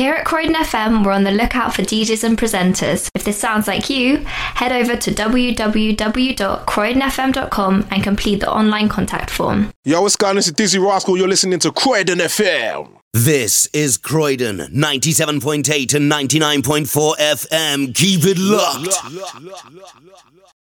Here at Croydon FM, we're on the lookout for DJs and presenters. If this sounds like you, head over to www.croydonfm.com and complete the online contact form. Yo, what's going on? This is Dizzy Rascal. You're listening to Croydon FM. This is Croydon, 97.8 and 99.4 FM. Keep it locked.